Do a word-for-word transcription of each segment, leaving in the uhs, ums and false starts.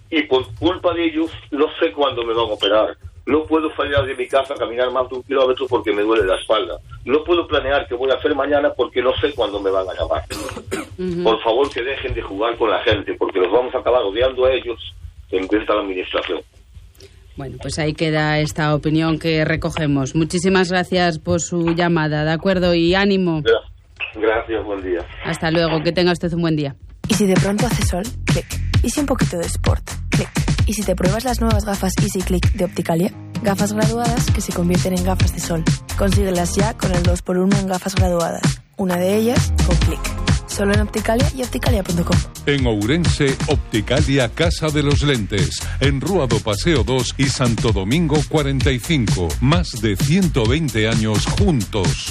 y por culpa de ellos no sé cuándo me van a operar. No puedo salir de mi casa a caminar más de un kilómetro porque me duele la espalda. No puedo planear qué voy a hacer mañana porque no sé cuándo me van a llamar. Uh-huh. Por favor, que dejen de jugar con la gente, porque los vamos a acabar odiando a ellos en vez de a la administración. Bueno, pues ahí queda esta opinión que recogemos. Muchísimas gracias por su llamada, ¿de acuerdo? Y ánimo. Gracias, buen día. Hasta luego, que tenga usted un buen día. Y si de pronto hace sol, clic. Y si un poquito de sport, clic. Y si te pruebas las nuevas gafas Easy Click de Opticalia, gafas graduadas que se convierten en gafas de sol. Consíguelas ya con el dos por uno en gafas graduadas. Una de ellas con clic. Solo en Opticalia y opticalia punto com. En Ourense, Opticalia Casa de los Lentes. En Rúa do Paseo dos y Santo Domingo cuarenta y cinco. Más de ciento veinte años juntos.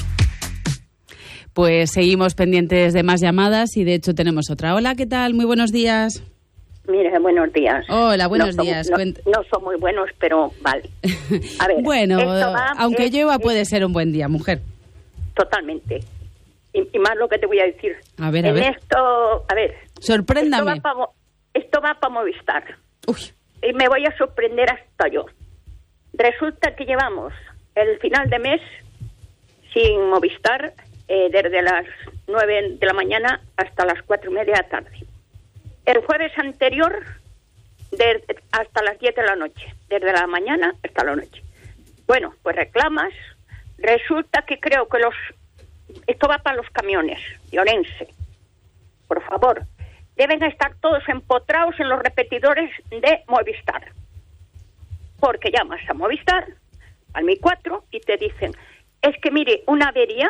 Pues seguimos pendientes de más llamadas y de hecho tenemos otra. Hola, ¿qué tal? Muy buenos días. Mira, buenos días. Hola, buenos no días. Son, no, no son muy buenos, pero vale. A ver, bueno, va, aunque es, llueva puede ser un buen día, mujer. Totalmente. Y, y más lo que te voy a decir. A ver, a en ver. esto, a ver. Sorpréndame. Esto va para Movistar. Uy. Y me voy a sorprender hasta yo. Resulta que llevamos el final de mes sin Movistar eh, desde las nueve de la mañana hasta las cuatro y media de la tarde. El jueves anterior de, hasta las diez de la noche, desde la mañana hasta la noche. Bueno, pues reclamas. Resulta que creo que los... Esto va para los camiones de Ourense. Por favor, deben estar todos empotrados en los repetidores de Movistar. Porque llamas a Movistar, al Mi cuatro, y te dicen, es que mire, una avería,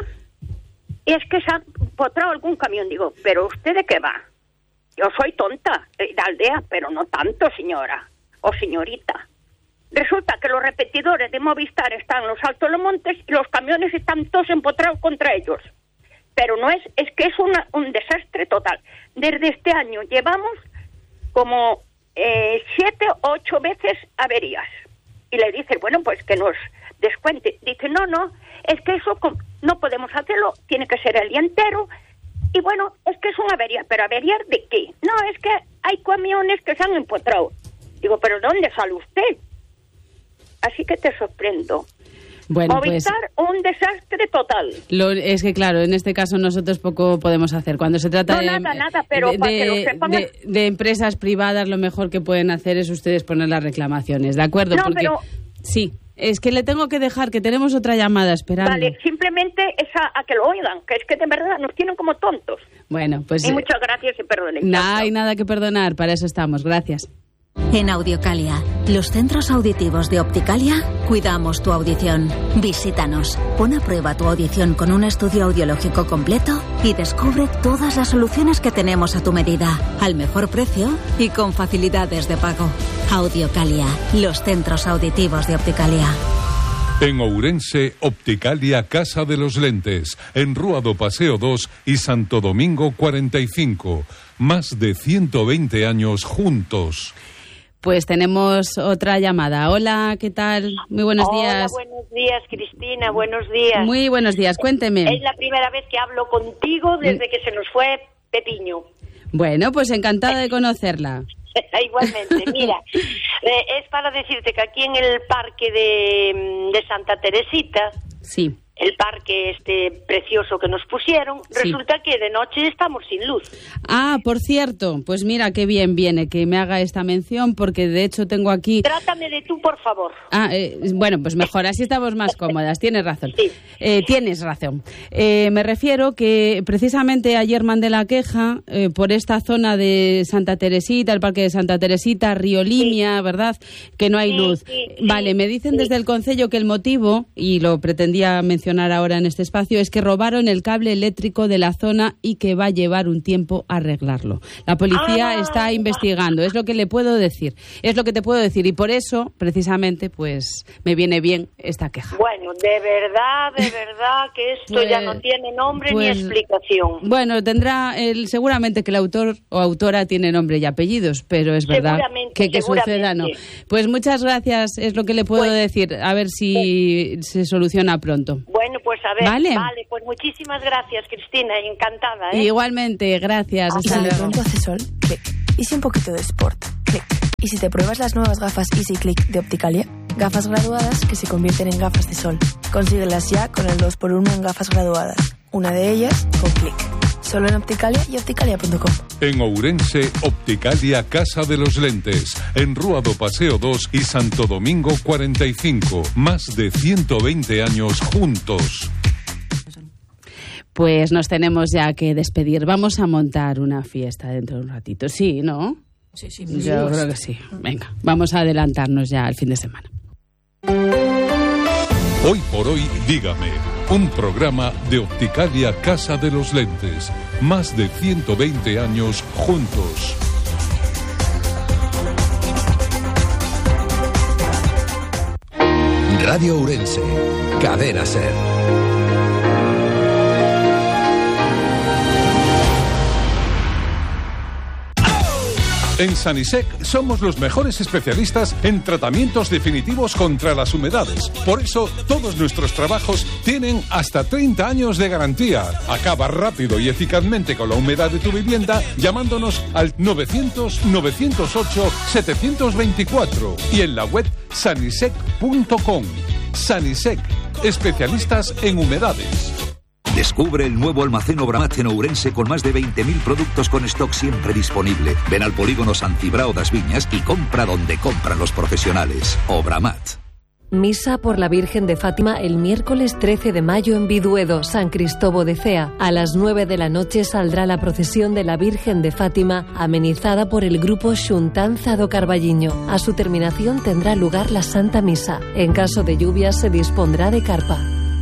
y es que se ha empotrado algún camión. Digo, ¿pero usted de qué va? Yo soy tonta, de aldea, pero no tanto, señora o señorita. Resulta que los repetidores de Movistar están en los Altos de los Montes y los camiones están todos empotrados contra ellos. Pero no es, es que es una, un desastre total. Desde este año llevamos como eh, siete o ocho veces averías. Y le dices, bueno, pues que nos descuente. Dice, no, no, es que eso no podemos hacerlo, tiene que ser el día entero. Y bueno, es que es una avería, pero ¿averías de qué? No, es que hay camiones que se han empotrado. Digo, ¿pero dónde sale usted? Así que te sorprendo. Bueno, Movistar, pues, un desastre total. Lo, es que claro, en este caso nosotros poco podemos hacer. Cuando se trata no, de, nada, nada, pero de, para que lo de, sepan... de, de empresas privadas, lo mejor que pueden hacer es ustedes poner las reclamaciones, ¿de acuerdo? No, Porque pero... sí, es que le tengo que dejar, que tenemos otra llamada esperando. Vale, simplemente es a, a que lo oigan, que es que de verdad nos tienen como tontos. Bueno, pues... Y muchas gracias y perdonen. No hay nada que perdonar, para eso estamos, gracias. En Audiocalia, los centros auditivos de Opticalia, cuidamos tu audición. Visítanos, pon a prueba tu audición con un estudio audiológico completo y descubre todas las soluciones que tenemos a tu medida, al mejor precio y con facilidades de pago. Audiocalia, los centros auditivos de Opticalia. En Ourense, Opticalia Casa de los Lentes, en Rúa do Paseo dos y Santo Domingo cuarenta y cinco. Más de ciento veinte años juntos. Pues tenemos otra llamada. Hola, ¿qué tal? Muy buenos Hola, días. buenos días, Cristina, buenos días. Muy buenos días, cuénteme. Es la primera vez que hablo contigo desde que se nos fue Pepiño. Bueno, pues encantada de conocerla. Igualmente, mira, eh, es para decirte que aquí en el parque de, de Santa Teresita, sí, el parque este precioso que nos pusieron, sí, resulta que de noche estamos sin luz. Ah, por cierto, pues mira qué bien viene que me haga esta mención, porque de hecho tengo aquí... Trátame de tú, por favor. Ah, eh, bueno, pues mejor, así estamos más cómodas, tienes razón. Sí. Eh, tienes razón. Eh, me refiero que precisamente ayer mandé la queja eh, por esta zona de Santa Teresita, el parque de Santa Teresita, Río Limia, sí, ¿verdad? Que no hay sí, luz. Sí, vale, sí, me dicen sí. desde el concello que el motivo, y lo pretendía mencionar ahora en este espacio, es que robaron el cable eléctrico de la zona y que va a llevar un tiempo arreglarlo. La policía ah, está investigando, es lo que le puedo decir, es lo que te puedo decir, y por eso, precisamente, pues me viene bien esta queja. Bueno, de verdad, de verdad que esto pues, ya no tiene nombre pues, ni explicación. Bueno, tendrá, el, seguramente que el autor o autora tiene nombre y apellidos, pero es verdad que, que suceda, no. Pues muchas gracias, es lo que le puedo pues, decir, a ver si pues, se soluciona pronto. Bueno, pues a ver, vale, vale pues muchísimas gracias, Cristina, encantada, ¿eh? Igualmente, gracias. Y si de pronto hace sol, clic. Y si un poquito de sport, clic. ¿Y si te pruebas las nuevas gafas Easy Click de Opticalia? Gafas graduadas que se convierten en gafas de sol. Consíguelas ya con el dos por uno en gafas graduadas. Una de ellas con Click. Solo en Opticalia y opticalia punto com. En Ourense, Opticalia Casa de los Lentes. En Ruado Paseo dos y Santo Domingo cuarenta y cinco. Más de ciento veinte años juntos. Pues nos tenemos ya que despedir. Vamos a montar una fiesta dentro de un ratito. Sí, ¿no? Sí, sí. Yo creo que sí. Venga, vamos a adelantarnos ya al fin de semana. Hoy por hoy, dígame. Un programa de Opticalia Casa de los Lentes. Más de ciento veinte años juntos. Radio Ourense. Cadena SER. En Sanisec somos los mejores especialistas en tratamientos definitivos contra las humedades. Por eso, todos nuestros trabajos tienen hasta treinta años de garantía. Acaba rápido y eficazmente con la humedad de tu vivienda llamándonos al novecientos, novecientos ocho, setecientos veinticuatro y en la web sanisec punto com. Sanisec, especialistas en humedades. Descubre el nuevo almacén Obramat en Ourense con más de veinte mil productos con stock siempre disponible. Ven al polígono San Cibrao das Viñas y compra donde compran los profesionales. Obramat. Misa por la Virgen de Fátima el miércoles trece de mayo en Biduedo, San Cristóbal de Cea. A las nueve de la noche saldrá la procesión de la Virgen de Fátima, amenizada por el grupo Xuntanza do Carballiño. A su terminación tendrá lugar la Santa Misa. En caso de lluvias se dispondrá de carpa.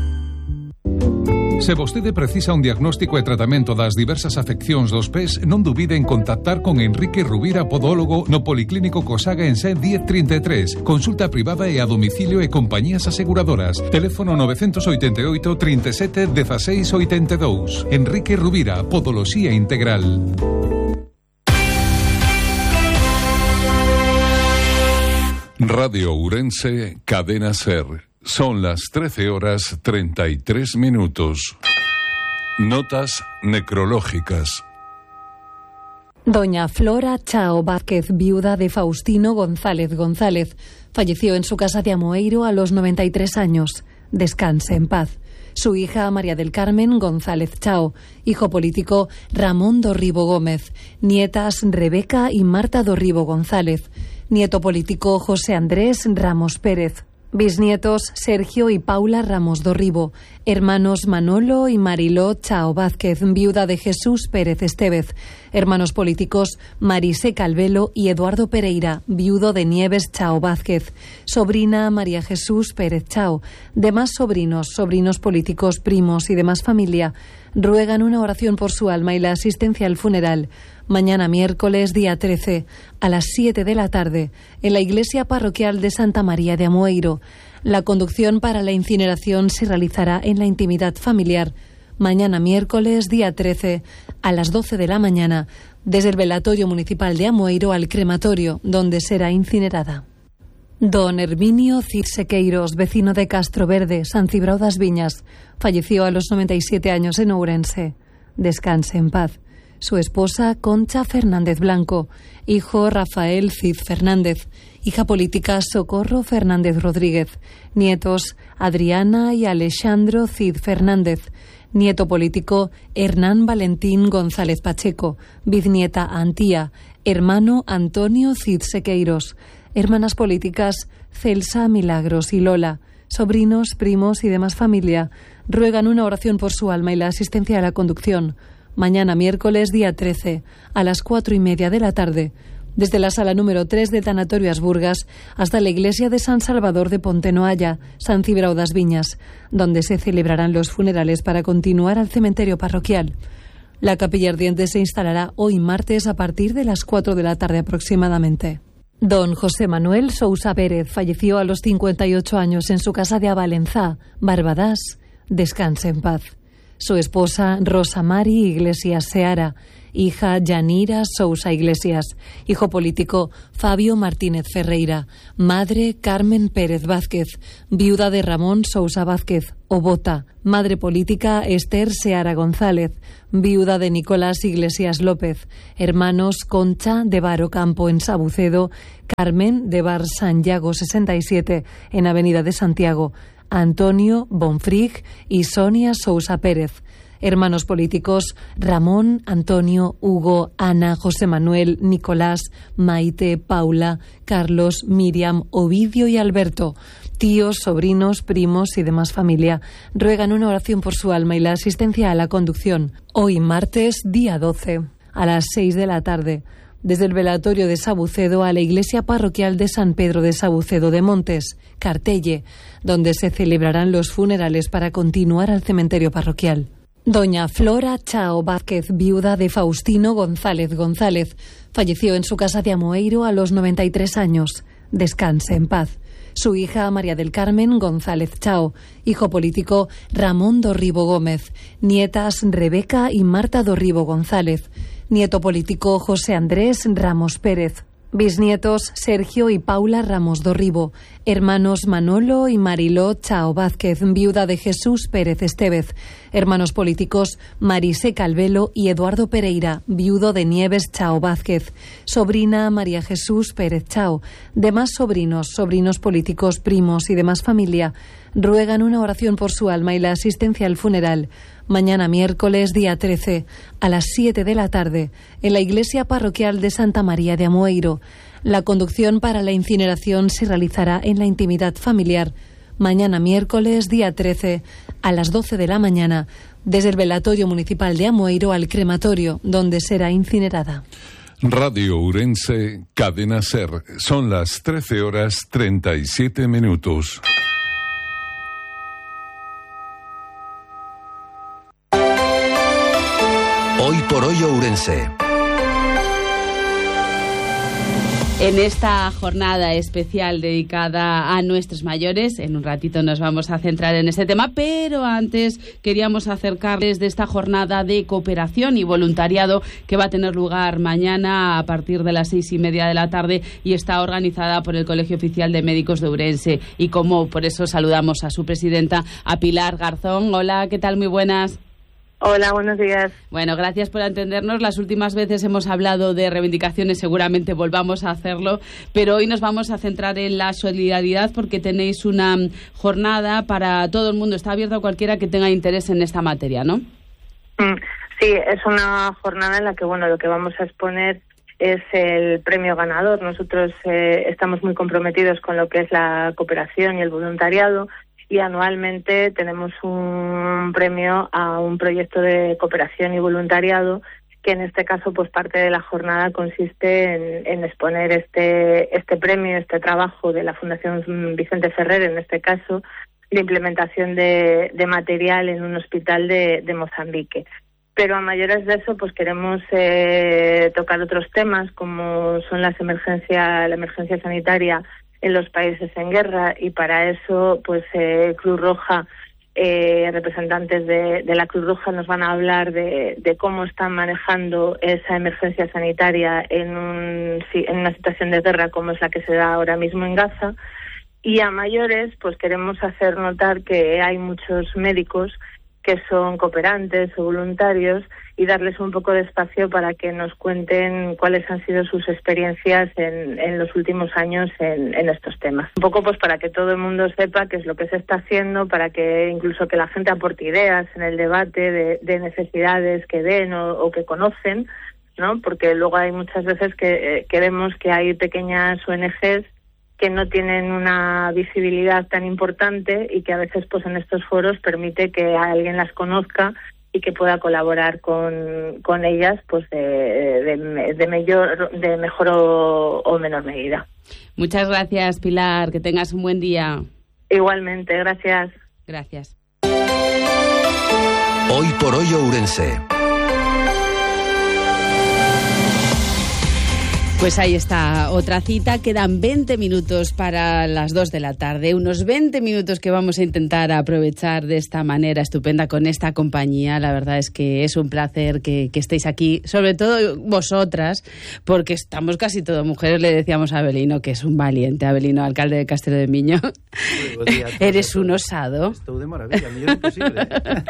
Se vostede precisa un diagnóstico e tratamento das diversas afeccións dos pés, non dubide en contactar con Enrique Rubira, podólogo, no Policlínico Cosaga en Sen diez treinta e tres. Consulta privada e a domicilio e compañías aseguradoras. Teléfono novecientos oitenta e oito, trinta e sete, dieciséis oitenta e dous. Enrique Rubira, Podoloxía Integral. Radio Ourense, Cadena SER. Son las trece horas treinta y tres minutos. Notas necrológicas. Doña Flora Chao Vázquez, viuda de Faustino González González, falleció en su casa de Amoeiro a los noventa y tres años. Descanse en paz. Su hija María del Carmen González Chao, hijo político Ramón Dorribo Gómez, nietas Rebeca y Marta Dorribo González, nieto político José Andrés Ramos Pérez. Bisnietos Sergio y Paula Ramos Dorribo, hermanos Manolo y Mariló Chao Vázquez, viuda de Jesús Pérez Estevez, hermanos políticos Marise Calvelo y Eduardo Pereira, viudo de Nieves Chao Vázquez, sobrina María Jesús Pérez Chao, demás sobrinos, sobrinos políticos, primos y demás familia, ruegan una oración por su alma y la asistencia al funeral. Mañana miércoles, día trece, a las siete de la tarde, en la iglesia parroquial de Santa María de Amoeiro. La conducción para la incineración se realizará en la intimidad familiar. Mañana miércoles, día trece, a las doce de la mañana, desde el velatorio municipal de Amoeiro al crematorio, donde será incinerada. Don Herminio Cid Sequeiros, vecino de Castro Verde, San Cibrao das Viñas, falleció a los noventa y siete años en Ourense. Descanse en paz. Su esposa Concha Fernández Blanco, hijo Rafael Cid Fernández, hija política Socorro Fernández Rodríguez, nietos Adriana y Alexandro Cid Fernández, nieto político Hernán Valentín González Pacheco, bisnieta Antía, hermano Antonio Cid Sequeiros, hermanas políticas Celsa, Milagros y Lola, sobrinos, primos y demás familia, ruegan una oración por su alma y la asistencia a la conducción. Mañana miércoles, día trece, a las cuatro y media de la tarde, desde la sala número tres del Tanatorio Asburgas hasta la iglesia de San Salvador de Pontenoalla, San Cibrao das Viñas, donde se celebrarán los funerales para continuar al cementerio parroquial. La capilla ardiente se instalará hoy martes a partir de las cuatro de la tarde aproximadamente. Don José Manuel Sousa Pérez falleció a los cincuenta y ocho años en su casa de Avalenzá, Barbadás. Descanse en paz. Su esposa Rosa Mari Iglesias Seara. Hija Yanira Sousa Iglesias. Hijo político Fabio Martínez Ferreira. Madre Carmen Pérez Vázquez. Viuda de Ramón Sousa Vázquez, Obota. Madre política Esther Seara González. Viuda de Nicolás Iglesias López. Hermanos Concha de Varo Campo en Sabucedo. Carmen de Bar Santiago sesenta y siete en Avenida de Santiago. Antonio Bonfrig y Sonia Sousa Pérez. Hermanos políticos Ramón, Antonio, Hugo, Ana, José Manuel, Nicolás, Maite, Paula, Carlos, Miriam, Ovidio y Alberto. Tíos, sobrinos, primos y demás familia ruegan una oración por su alma y la asistencia a la conducción. Hoy martes, día doce, a las seis de la tarde, desde el velatorio de Sabucedo a la iglesia parroquial de San Pedro de Sabucedo de Montes, Cartelle, donde se celebrarán los funerales para continuar al cementerio parroquial. Doña Flora Chao Vázquez, viuda de Faustino González González, falleció en su casa de Amoeiro a los noventa y tres años. Descanse en paz. Su hija María del Carmen González Chao, hijo político Ramón Dorribo Gómez, nietas Rebeca y Marta Dorribo González, nieto político José Andrés Ramos Pérez. Bisnietos Sergio y Paula Ramos Dorribo, hermanos Manolo y Mariló Chao Vázquez, viuda de Jesús Pérez Estevez, hermanos políticos Marise Calvelo y Eduardo Pereira, viudo de Nieves Chao Vázquez, sobrina María Jesús Pérez Chao, demás sobrinos, sobrinos políticos, primos y demás familia ruegan una oración por su alma y la asistencia al funeral. Mañana miércoles, día trece, a las siete de la tarde, en la iglesia parroquial de Santa María de Amoeiro. La conducción para la incineración se realizará en la intimidad familiar. Mañana miércoles, día trece, a las doce de la mañana, desde el velatorio municipal de Amoeiro al crematorio, donde será incinerada. Radio Ourense, Cadena SER. Son las trece horas treinta y siete minutos. Hoy por hoy Ourense. En esta jornada especial dedicada a nuestros mayores, en un ratito nos vamos a centrar en este tema, pero antes queríamos acercarles de esta jornada de cooperación y voluntariado que va a tener lugar mañana a partir de las seis y media de la tarde y está organizada por el Colegio Oficial de Médicos de Ourense. Y como por eso saludamos a su presidenta, a Pilar Garzón. Hola, ¿qué tal? Muy buenas. Hola, buenos días. Bueno, gracias por atendernos. Las últimas veces hemos hablado de reivindicaciones, seguramente volvamos a hacerlo, pero hoy nos vamos a centrar en la solidaridad porque tenéis una jornada para todo el mundo. Está abierto a cualquiera que tenga interés en esta materia, ¿no? Mm, sí, es una jornada en la que, bueno, lo que vamos a exponer es el premio ganador. Nosotros eh, estamos muy comprometidos con lo que es la cooperación y el voluntariado, y anualmente tenemos un premio a un proyecto de cooperación y voluntariado que en este caso pues parte de la jornada consiste en, en exponer este este premio, este trabajo de la Fundación Vicente Ferrer, en este caso, de implementación de, de material en un hospital de, de Mozambique. Pero a mayores de eso, pues queremos eh, tocar otros temas como son las emergencias, la emergencia sanitaria en los países en guerra, y para eso pues eh, Cruz Roja, eh, representantes de, de la Cruz Roja nos van a hablar de, de cómo están manejando esa emergencia sanitaria en, un, en una situación de guerra como es la que se da ahora mismo en Gaza. Y a mayores pues queremos hacer notar que hay muchos médicos que son cooperantes o voluntarios y darles un poco de espacio para que nos cuenten cuáles han sido sus experiencias en, en los últimos años en, en estos temas. Un poco pues para que todo el mundo sepa qué es lo que se está haciendo, para que incluso que la gente aporte ideas en el debate de, de necesidades que ven o, o que conocen, ¿no? Porque luego hay muchas veces que, eh, que vemos que hay pequeñas O N Ges que no tienen una visibilidad tan importante y que a veces pues en estos foros permite que alguien las conozca y que pueda colaborar con, con ellas pues de, de, de, mayor, de mejor o, o menor medida. Muchas gracias, Pilar, que tengas un buen día. Igualmente, gracias. Gracias. Hoy por hoy Ourense. Pues ahí está otra cita. Quedan veinte minutos para las dos de la tarde. Unos veinte minutos que vamos a intentar aprovechar de esta manera estupenda con esta compañía. La verdad es que es un placer que, que estéis aquí, sobre todo vosotras, porque estamos casi todas mujeres. Le decíamos a Abelino que es un valiente. Abelino, alcalde de Castelo de Miño. Eres un osado. Estou de maravilla, mellor imposible.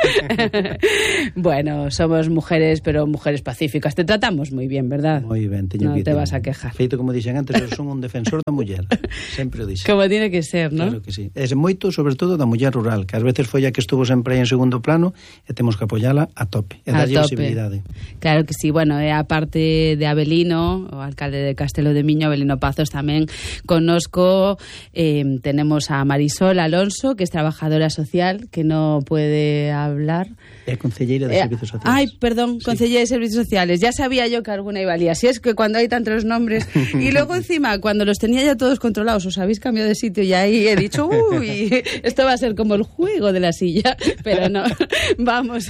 Bueno, somos mujeres, pero mujeres pacíficas. Te tratamos muy bien, ¿verdad? Moi ben, teño no que te vas a quejar. Feito como dixen antes, eu son un defensor da muller. Sempre o dixen. Como tiene que ser, ¿no? Claro que sí. É moito, sobre todo, da muller rural, que ás veces foi a que estuvo sempre aí en segundo plano e temos que apoiala a tope. E darlle visibilidade. Claro que sí. Bueno, e aparte de Abelino, o alcalde de Castelo de Miño, Abelino Pazos, tamén conozco, eh, tenemos a Marisol Alonso, que es trabajadora social, que no puede hablar. É concelleira de eh, Servicios Sociales. Ay, perdón, sí. Concelleira de Servicios Sociales. Ya sabía yo que alguna iba a liar. Si es que cuando hay tantos nombres... Y luego encima, cuando los tenía ya todos controlados, os habéis cambiado de sitio y ahí he dicho, uy, esto va a ser como el juego de la silla. Pero no, vamos,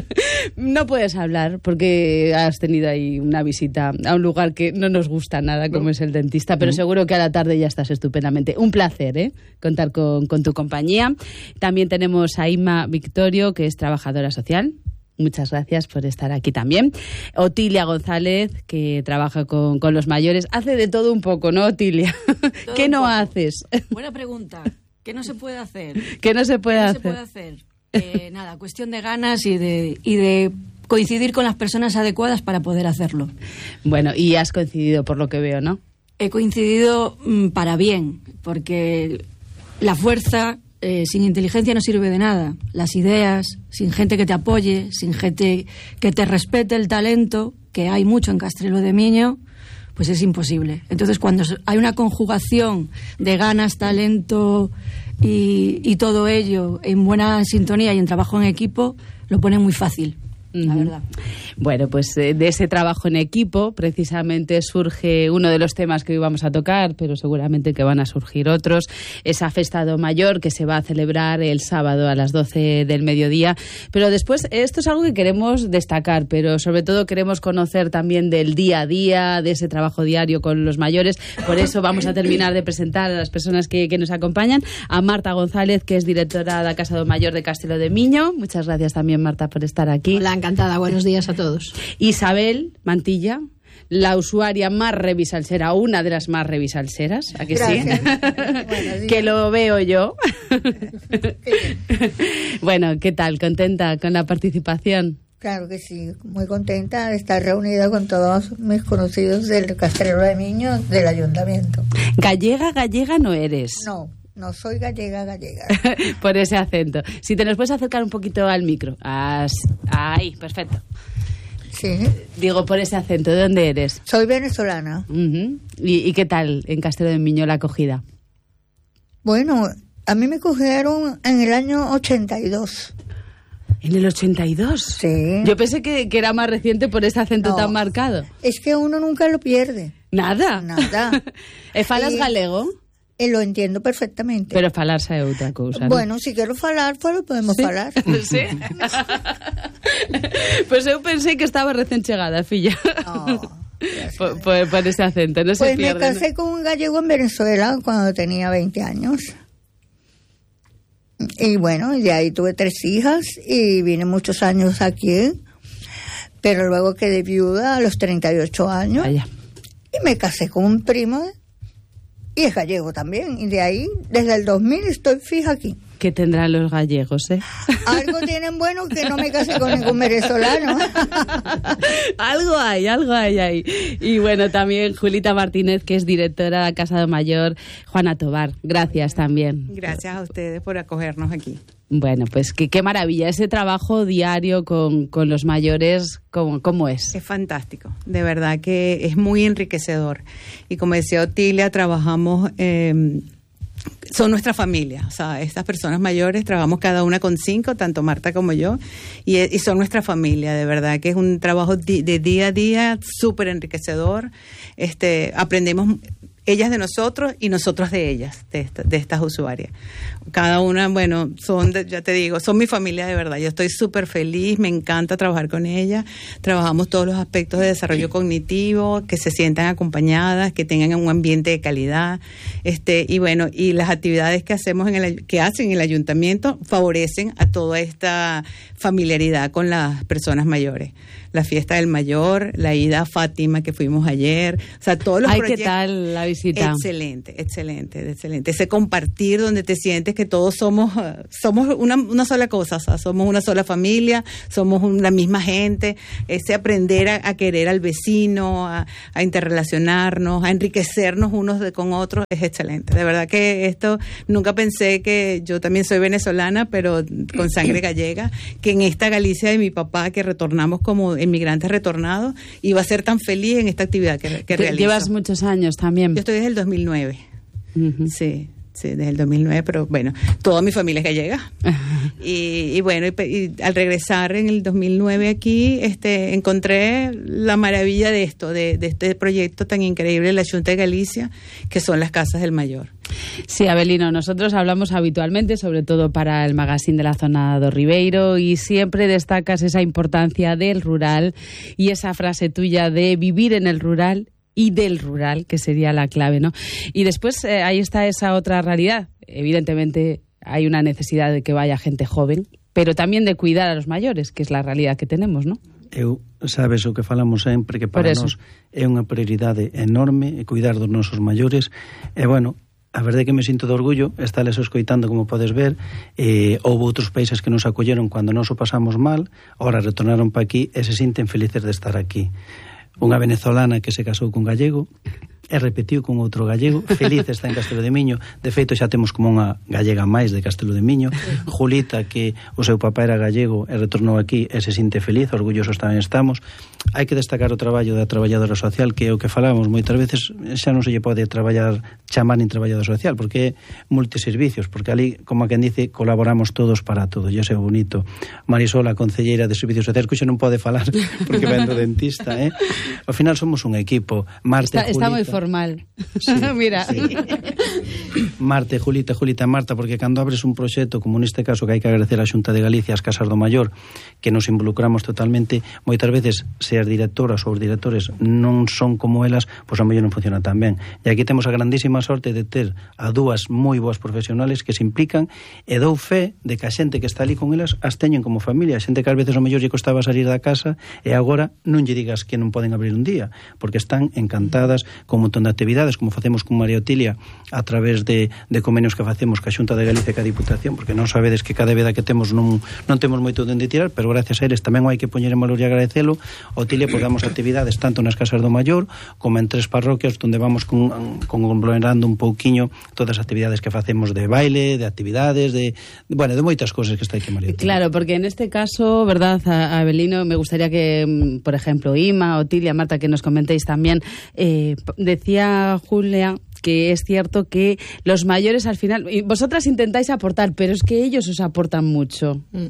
no puedes hablar porque has tenido ahí una visita a un lugar que no nos gusta nada, como no. es el dentista, pero mm. seguro que a la tarde ya estás estupendamente. Un placer, ¿eh? Contar con, con tu compañía. También tenemos a Inma Victorio, que es trabajadora social. Muchas gracias por estar aquí también. Otilia González, que trabaja con, con los mayores. Hace de todo un poco, ¿no, Otilia? ¿Qué no poco. haces? Buena pregunta. ¿Qué no se puede hacer? ¿Qué no se puede ¿Qué no hacer? se puede hacer? Eh, nada, cuestión de ganas y de, y de coincidir con las personas adecuadas para poder hacerlo. Bueno, y has coincidido por lo que veo, ¿no? He coincidido mmm, para bien, porque la fuerza... Eh, sin inteligencia no sirve de nada. Las ideas, sin gente que te apoye, sin gente que te respete el talento, que hay mucho en Castelo de Miño, pues es imposible. Entonces, cuando hay una conjugación de ganas, talento y, y todo ello en buena sintonía y en trabajo en equipo, lo pone muy fácil. La verdad. Bueno, pues de ese trabajo en equipo precisamente surge uno de los temas que hoy vamos a tocar, pero seguramente que van a surgir otros, esa Festado Mayor que se va a celebrar el sábado a las doce del mediodía. Pero después, esto es algo que queremos destacar, pero sobre todo queremos conocer también del día a día, de ese trabajo diario con los mayores. Por eso vamos a terminar de presentar a las personas que, que nos acompañan. A Marta González, que es directora de la Casa do Mayor de Castelo de Miño. Muchas gracias también, Marta, por estar aquí. Hola, encantada. Buenos días a todos. Isabel Mantilla, la usuaria más revisalsera, una de las más revisalseras, ¿a que Gracias. sí? Que lo veo yo. Bueno, ¿qué tal? ¿Contenta con la participación? Claro que sí, muy contenta de estar reunida con todos mis conocidos del Castelo de Miño, del ayuntamiento. Gallega, gallega no eres. No. No soy gallega, gallega. Por ese acento. Si te nos puedes acercar un poquito al micro. As... Ahí, perfecto. Sí. Digo, por ese acento, ¿de dónde eres? Soy venezolana. Uh-huh. ¿Y, ¿Y qué tal en Castelo de Miño la acogida? Bueno, a mí me cogieron en el año ochenta y dos. ¿En el ochenta y dos? Sí. Yo pensé que, que era más reciente por ese acento no, tan marcado. Es que uno nunca lo pierde. ¿Nada? Nada. ¿Falas y... galego? Eh, lo entiendo perfectamente. Pero falar é outra cousa, ¿no? Bueno, si quero falar, pues lo podemos ¿Sí? falar. Sí. Pues eu pensei que estaba recén chegada, filla. No. por, por, por ese acento, no pues se pierde. Pues me casé ¿no? con un gallego en Venezuela cuando tenía veinte años. Y bueno, de ahí tuve tres hijas y vine muchos años aquí. Pero luego quedé viuda a los treinta y ocho años. Vaya. Y me casé con un primo y es gallego también. Y de ahí, desde el dos mil, estoy fija aquí. ¿Qué tendrán los gallegos, eh? Algo tienen bueno que no me casé con ningún venezolano. Algo hay, algo hay ahí. Y bueno, también Julita Martínez, que es directora de la Casa do Mayor. Juana Tobar, gracias también. Gracias a ustedes por acogernos aquí. Bueno, pues qué, qué maravilla, ese trabajo diario con, con los mayores, ¿cómo, ¿cómo es? Es fantástico, de verdad que es muy enriquecedor. Y como decía Otilia, trabajamos, eh, son nuestra familia, o sea, estas personas mayores, trabajamos cada una con cinco, tanto Marta como yo, y, y son nuestra familia, de verdad que es un trabajo di, de día a día súper enriquecedor, este, aprendemos ellas de nosotros y nosotros de ellas, de, esta, de estas usuarias. Cada una, bueno, son, de, ya te digo, son mi familia de verdad. Yo estoy súper feliz, me encanta trabajar con ellas. Trabajamos todos los aspectos de desarrollo cognitivo, que se sientan acompañadas, que tengan un ambiente de calidad. Este, y bueno, y las actividades que hacemos en el, que hacen en el ayuntamiento favorecen a toda esta familiaridad con las personas mayores. La fiesta del mayor, la ida a Fátima que fuimos ayer, o sea, todos los Ay, proyectos. ¿qué tal la visita? Excelente, excelente, excelente. Ese compartir donde te sientes que todos somos somos una, una sola cosa, o sea, somos una sola familia, somos un, la misma gente. Ese aprender a, a querer al vecino, a, a interrelacionarnos, a enriquecernos unos de, con otros, es excelente. De verdad que esto, nunca pensé que yo también soy venezolana, pero con sangre gallega, que en esta Galicia de mi papá, que retornamos como inmigrantes retornados, iba a ser tan feliz en esta actividad que, que realizo. Llevas muchos años también. Yo estoy desde el dos mil nueve. Uh-huh. Sí, sí, desde el dos mil nueve, pero bueno, toda mi familia es gallega. y, y bueno, y, y al regresar en el dos mil nueve aquí, este, encontré la maravilla de esto, de, de este proyecto tan increíble de la Xunta de Galicia, que son las Casas del Mayor. Sí, Avelino, nosotros hablamos habitualmente, sobre todo para el magazine de la zona do Ribeiro, y siempre destacas esa importancia del rural y esa frase tuya de vivir en el rural y del rural, que sería la clave, ¿no? Y después eh, ahí está esa otra realidad. Evidentemente hay una necesidad de que vaya gente joven, pero también de cuidar a los mayores, que es la realidad que tenemos, ¿no? Eu, sabes o que falamos sempre, que para nós é unha prioridade enorme cuidar dos nosos maiores, e bueno, a verdade é que me sinto de orgullo estarles escoitando, como podes ver. Eh, houve outros países que nos acolleron cando nos o pasamos mal, ahora retornaron para aquí e se sinten felices de estar aquí. Unha venezolana que se casou cun gallego e repetiu con outro gallego, feliz está en Castelo de Miño. De feito xa temos como unha gallega máis de Castelo de Miño. Julita, que o seu papá era gallego e retornou aquí e se sinte feliz, orgullosos tamén estamos. Hai que destacar o traballo da traballadora social, que é o que falábamos moitas veces, xa non se lle pode traballar, chamar nin traballadora social, porque é multiservicios, porque ali, como a quen dice, colaboramos todos para todo, e iso é bonito. Marisol, a concelleira de Servicios Sociais, que xa non pode falar porque ven do dentista, eh? Ao final somos un equipo. Marte, está, Julita, está moi formal. Sí, mira. Sí. Marte, Julita, Julita, Marta, porque cando abres un proxecto, como neste caso, que hai que agradecer á Xunta de Galicia, as Casas do Maior, que nos involucramos totalmente, moitas veces, se as directoras ou os directores non son como elas, pois a mellor non funciona tan ben. E aquí temos a grandísima sorte de ter a dúas moi boas profesionales que se implican, e dou fe de que a xente que está ali con elas as teñen como familia, a xente que ás veces o mellor lle costaba salir da casa, e agora non lle digas que non poden abrir un día, porque están encantadas con un montón de actividades, como facemos con María Otilia a través de, de convenios que facemos ca Xunta de Galicia e ca Diputación, porque non sabedes que cada veda que temos non, non temos moito de onde tirar, pero gracias a eles tamén hai que poñer en valor e agradecelo. Otilia, pois damos actividades tanto nas Casas do Maior como en tres parroquias, onde vamos con, con conglomerando un pouquiño todas as actividades que facemos de baile, de actividades, de, de bueno, de moitas cousas que está aí que María Otilia. Claro, porque en este caso, verdad, a Avelino, me gustaría que, por ejemplo, Ima, Otilia, Marta, que nos comentéis también, eh, decía Julia que es cierto que los mayores al final, y vosotras intentáis aportar, pero es que ellos os aportan mucho. Mm.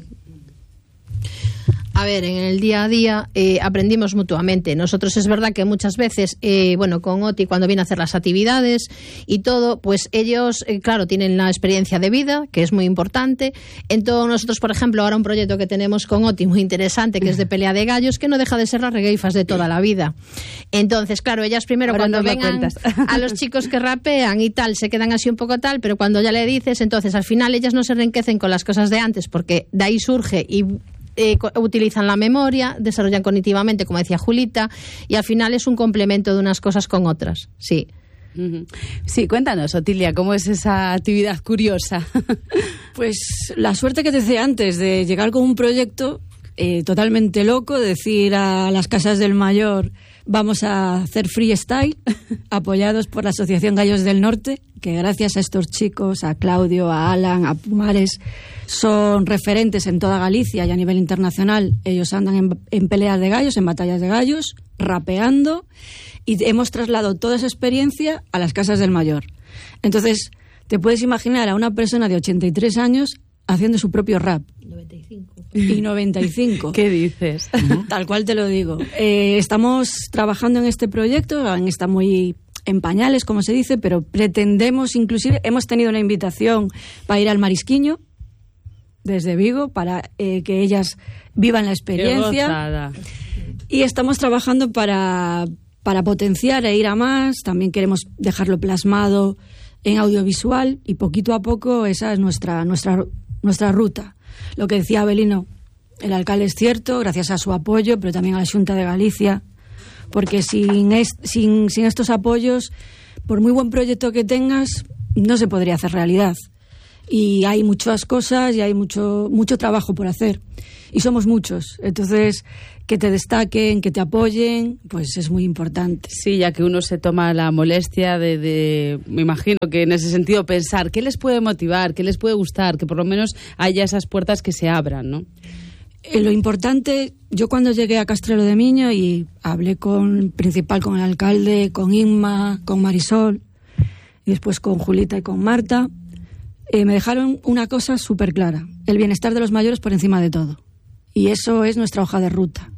A ver, en el día a día eh, aprendimos mutuamente. Nosotros es verdad que muchas veces, eh, bueno, con Oti cuando viene a hacer las actividades y todo, pues ellos, eh, claro, tienen la experiencia de vida, que es muy importante. Entonces nosotros, por ejemplo, ahora un proyecto que tenemos con Oti muy interesante, que es de pelea de gallos, que no deja de ser las regueifas de toda la vida. Entonces, claro, ellas primero ahora cuando vengan a los chicos que rapean y tal, se quedan así un poco tal, pero cuando ya le dices, entonces al final ellas no se enriquecen con las cosas de antes, porque de ahí surge y Eh, utilizan la memoria, desarrollan cognitivamente, como decía Julita, y al final es un complemento de unas cosas con otras, sí. Uh-huh. Sí, cuéntanos, Otilia, ¿cómo es esa actividad curiosa? Pues la suerte que te decía antes de llegar con un proyecto eh, totalmente loco, decir a las Casas del Mayor, vamos a hacer freestyle, apoyados por la Asociación Gallos del Norte, que gracias a estos chicos, a Claudio, a Alan, a Pumares, son referentes en toda Galicia y a nivel internacional. Ellos andan en, en peleas de gallos, en batallas de gallos, rapeando, y hemos trasladado toda esa experiencia a las Casas del Mayor. Entonces, te puedes imaginar a una persona de ochenta y tres años haciendo su propio rap. noventa y cinco. Y noventa y cinco. ¿Qué dices? Tal cual te lo digo. Eh, estamos trabajando en este proyecto, está muy en pañales, como se dice, pero pretendemos, inclusive, hemos tenido una invitación para ir al Marisquiño, desde Vigo, para eh, que ellas vivan la experiencia. Y estamos trabajando para, para potenciar e ir a más. También queremos dejarlo plasmado en audiovisual y poquito a poco esa es nuestra, nuestra, nuestra ruta. Lo que decía Abelino, el alcalde es cierto, gracias a su apoyo, pero también a la Xunta de Galicia, porque sin, es, sin, sin estos apoyos, por muy buen proyecto que tengas, no se podría hacer realidad. Y hay muchas cosas y hay mucho, mucho trabajo por hacer. Y somos muchos. Entonces, que te destaquen, que te apoyen, pues es muy importante. Sí, ya que uno se toma la molestia de, de, me imagino que en ese sentido pensar qué les puede motivar, qué les puede gustar, que por lo menos haya esas puertas que se abran, ¿no? Eh, lo importante, yo cuando llegué a Castrelo de Miño y hablé con principal, con el alcalde, con Inma, con Marisol, y después con Julita y con Marta, eh, me dejaron una cosa súper clara: el bienestar de los mayores por encima de todo. Y eso es nuestra hoja de ruta.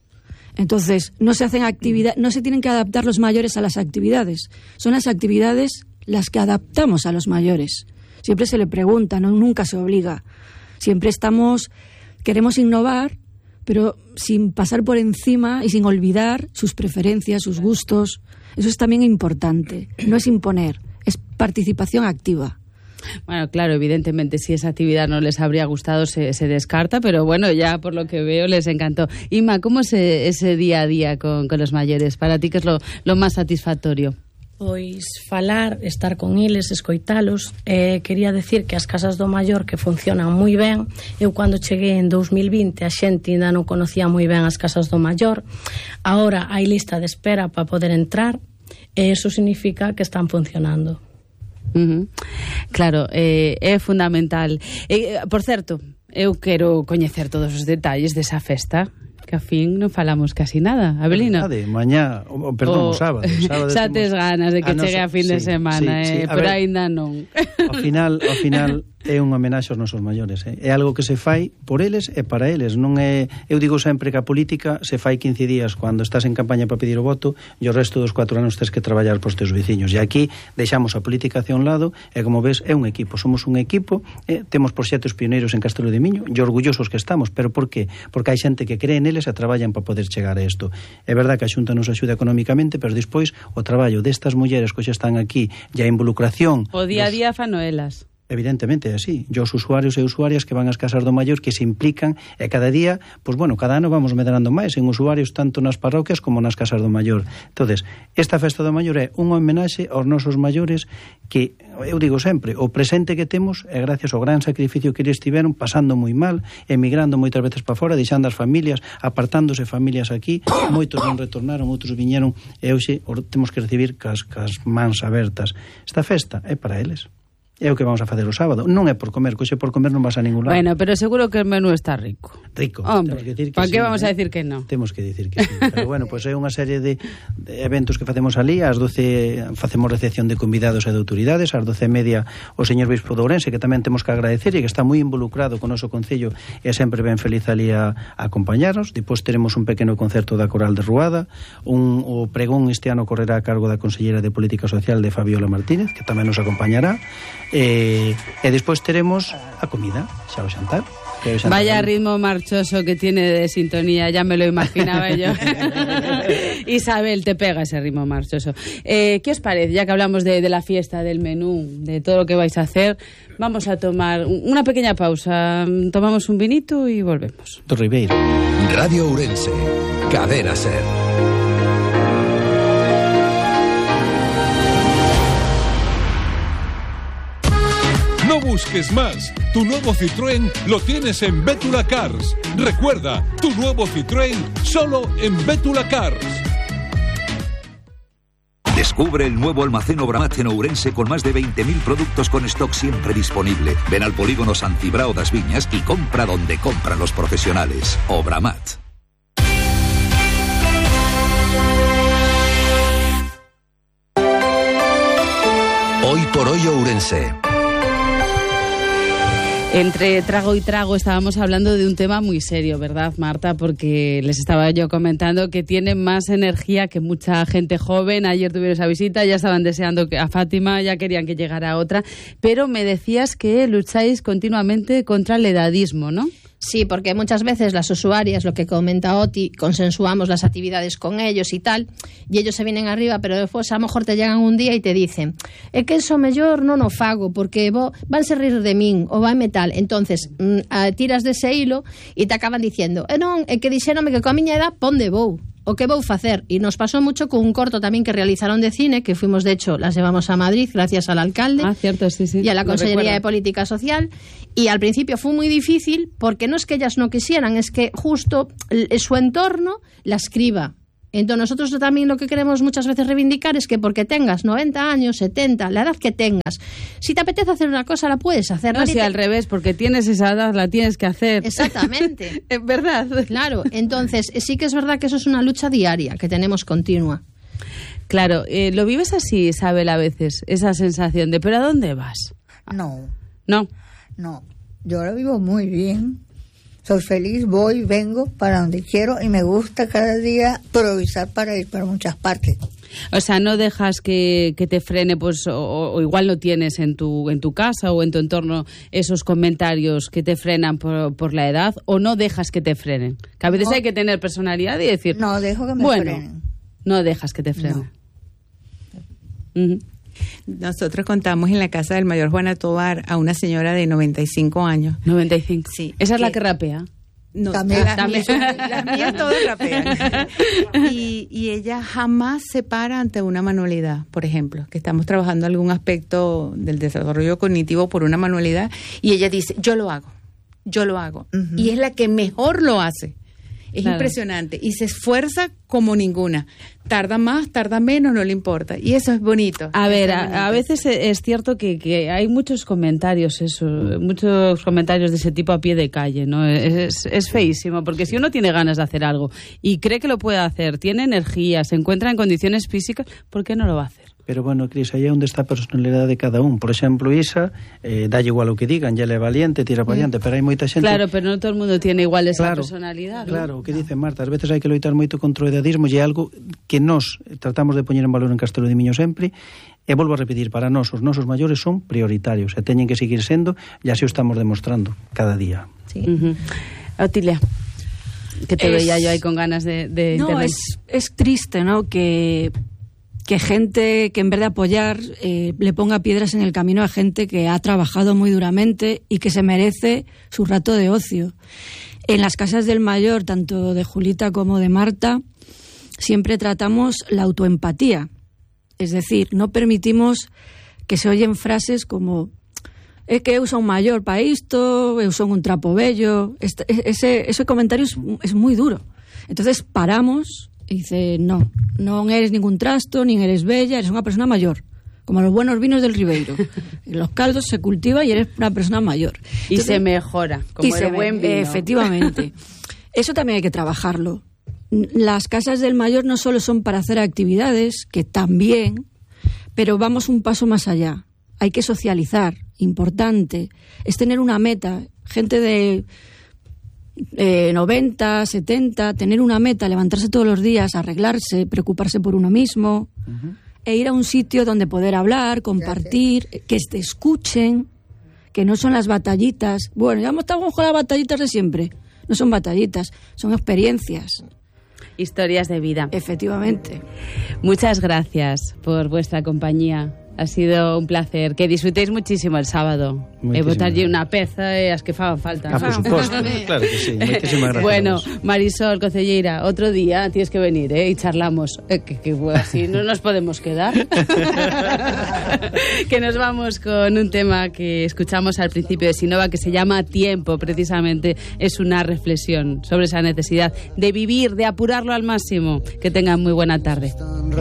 Entonces, no se hacen actividades, no se tienen que adaptar los mayores a las actividades. Son las actividades las que adaptamos a los mayores. Siempre se le pregunta, no, nunca se obliga. Siempre estamos, queremos innovar, pero sin pasar por encima y sin olvidar sus preferencias, sus gustos. Eso es también importante. No es imponer, es participación activa. Bueno, claro, evidentemente si esa actividad no les habría gustado se, se descarta, pero bueno, ya por lo que veo les encantó. Inma, ¿cómo es ese, ese día a día con, con los mayores? Para ti, ¿qué es lo, lo más satisfactorio? Pois falar, estar con eles, escoitalos. eh, Quería decir que as casas do maior que funcionan moi ben. Eu cando cheguei en dos mil vinte a xente ainda non conocía moi ben as casas do maior. Ahora hai lista de espera para poder entrar e eso significa que están funcionando. Uh-huh. Claro, eh, é fundamental. eh, Por certo, eu quero coñecer todos os detalles desa festa, que a fin non falamos casi nada. Abelino? Verdade, mañá, o, perdón, o, o sábado, sábado xa temos... tes ganas de que ah, chegue a fin sí, de semana, sí, sí. eh, pero aínda non. Ao final, ao final é un homenaxe aos nosos maiores, eh? É algo que se fai por eles e para eles. Non é, eu digo sempre que a política se fai quince días cando estás en campaña para pedir o voto e o resto dos cuatro anos tens que traballar pros teus veciños. E aquí deixamos a política hacia un lado e, como ves, é un equipo. Somos un equipo, eh, temos proxectos pioneiros en Castrelo de Miño e orgullosos que estamos. Pero por qué? Porque hai xente que cree neles e traballan para poder chegar a isto. É verdad que a Xunta nos axuda económicamente, pero despois o traballo destas mulleres que xa están aquí e a involucración... O día a día fanoelas. Evidentemente é así. E os usuarios e usuarias que van ás casas do maior, que se implican, e cada día, pois bueno, cada ano vamos medrando máis en usuarios tanto nas parroquias como nas casas do maior. Entonces, esta festa do maior é un homenaxe aos nosos maiores que, eu digo sempre, o presente que temos é gracias ao gran sacrificio que eles tiveron, pasando moi mal, emigrando moitas veces para fora, deixando as familias, apartándose familias aquí, moitos non retornaron, outros viñeron, e hoxe temos que recibir cas, cas mans abertas. Esta festa é para eles. É o que vamos a facer o sábado. Non é por comer, coxe por comer non vas a ningún lado. Bueno, pero seguro que el menú está rico. Rico. Hombre, ¿para qué vamos a decir que no? Temos que decir que sí. Pero bueno, pois pues é unha serie de, de eventos que facemos ali. Ás doce facemos recepción de convidados e de autoridades. Ás doce e media o señor Bispo de Ourense, que tamén temos que agradecer e que está moi involucrado con o noso concello e sempre ben feliz ali a, a acompañarnos. Depois teremos un pequeno concerto da Coral de Ruada. Un, o pregón este ano correrá a cargo da Consellera de Política Social de Fabiola Martínez, que tamén nos acompañará. E, e despois teremos a comida, xa o xantar. xantar Vaya ritmo marchoso que tiene de sintonía, ya me lo imaginaba yo. Isabel, te pega ese ritmo marchoso. Eh, ¿Qué os parece? Ya que hablamos de, de la fiesta, del menú, de todo lo que vais a hacer, vamos a tomar una pequeña pausa. Tomamos un vinito y volvemos. Do Ribeiro. Radio Ourense, Cadena Ser. No busques más. Tu nuevo Citroën lo tienes en Bétula Cars. Recuerda, tu nuevo Citroën solo en Bétula Cars. Descubre el nuevo almacén Obramat en Ourense con más de veinte mil productos con stock siempre disponible. Ven al polígono San Cibrao das Viñas y compra donde compran los profesionales. Obramat. Hoy por hoy Ourense. Entre trago y trago estábamos hablando de un tema muy serio, ¿verdad, Marta? Porque les estaba yo comentando que tienen más energía que mucha gente joven. Ayer tuvieron esa visita, ya estaban deseando que a Fátima, ya querían que llegara otra. Pero me decías que lucháis continuamente contra el edadismo, ¿no? Sí, porque muchas veces las usuarias, lo que comenta Oti, consensuamos las actividades con ellos y tal, y ellos se vienen arriba, pero después a lo mejor te llegan un día y te dicen é que eso mellor non o fago, porque vos van a rir de min, ou vai metal. Entonces, mm, tiras dese hilo e te acaban diciendo e non, é que dixéronme que coa miña edad pon de vou. O que vou facer? Y nos pasó mucho con un corto también que realizaron de cine, que fuimos, de hecho, las llevamos a Madrid gracias al alcalde ah, cierto, sí, sí, y a la Consellería de Política Social, y al principio fue muy difícil porque no es que ellas no quisieran, es que justo su entorno la escriba. Entonces nosotros también lo que queremos muchas veces reivindicar es que porque tengas noventa años, setenta, la edad que tengas, si te apetece hacer una cosa la puedes hacer. No, si te... al revés, porque tienes esa edad la tienes que hacer. Exactamente. Es verdad. Claro, entonces sí que es verdad que eso es una lucha diaria que tenemos continua. Claro, eh, lo vives así, Isabel, a veces, esa sensación de ¿pero a dónde vas? No. No. No, yo lo vivo muy bien. Soy feliz, voy, vengo para donde quiero y me gusta cada día improvisar para ir para muchas partes. O sea, no dejas que, que te frene, pues, o, o igual no tienes en tu en tu casa o en tu entorno esos comentarios que te frenan por, por la edad, o no dejas que te frenen. Que a veces no, hay que tener personalidad y decir... No, dejo que me bueno, frenen. No dejas que te frenen. No. Uh-huh. Nosotros contamos en la casa del mayor Juana Tobar a una señora de noventa y cinco años. noventa y cinco. Sí. ¿Esa es la que rapea? No, también. Las, también. Mías, las mías todas rapean. Y, y ella jamás se para ante una manualidad, por ejemplo, que estamos trabajando algún aspecto del desarrollo cognitivo por una manualidad, y ella dice, yo lo hago, yo lo hago. Uh-huh. Y es la que mejor lo hace. Es claro. Impresionante. Y se esfuerza como ninguna. Tarda más, tarda menos, no le importa. Y eso es bonito. A ver, a, a veces es cierto que, que hay muchos comentarios, eso, muchos comentarios de ese tipo a pie de calle, ¿no? Es, es feísimo, porque si uno tiene ganas de hacer algo y cree que lo puede hacer, tiene energía, se encuentra en condiciones físicas, ¿por qué no lo va a hacer? Pero bueno, Cris, aí é onde está a personalidade de cada un. Por exemplo, Isa, eh, dalle igual o que digan, ya le é valiente, tira para diante, pero hai moita xente... Claro, pero non todo el mundo tiene igual esa claro, personalidade. Claro, o que dice Marta, ás veces hai que loitar moito contra o edadismo, e é algo que nós tratamos de poñer en valor en Castelo de Miño sempre, e volvo a repetir, para nós, os nosos maiores son prioritarios, e teñen que seguir sendo, e así o estamos demostrando cada día. Sí. Uh-huh. Otilia, que te es... veía yo aí con ganas de, de no, intervenir. Es, es triste, ¿no?, que... que gente que en vez de apoyar eh, le ponga piedras en el camino a gente que ha trabajado muy duramente y que se merece su rato de ocio. En las casas del mayor, tanto de Julita como de Marta, siempre tratamos la autoempatía. Es decir, no permitimos que se oyen frases como é que eu son maior para isto, eu son un trapo bello. Este, ese, ese comentario es, es muy duro. Entonces paramos y dice, no, no eres ningún trasto, ni eres bella, eres una persona mayor, como los buenos vinos del Ribeiro. Los caldos se cultiva y eres una persona mayor. Y Entonces, se mejora, como el buen vino. Efectivamente. Eso también hay que trabajarlo. Las casas del mayor no solo son para hacer actividades, que también, pero vamos un paso más allá. Hay que socializar, importante. Es tener una meta. Gente de... Eh, noventa, setenta, tener una meta, levantarse todos los días, arreglarse, preocuparse por uno mismo, uh-huh. e ir a un sitio donde poder hablar, compartir, que te escuchen, que no son las batallitas. Bueno, ya estamos con las batallitas de siempre. No son batallitas, son experiencias. Historias de vida. Efectivamente. Muchas gracias por vuestra compañía. Ha sido un placer. Que disfrutéis muchísimo el sábado. E botarlle unha peza e as que fagan falta. Ah, por suposto. Claro que sí. Muchísimas gracias. Bueno, Marisol Concelleira, otro día tienes que venir, ¿eh? Y charlamos. Eh, que, que así no nos podemos quedar. Que nos vamos con un tema que escuchamos al principio de Sinova que se llama Tiempo. Precisamente es una reflexión sobre esa necesidad de vivir, de apurarlo al máximo. Que tengan muy buena tarde.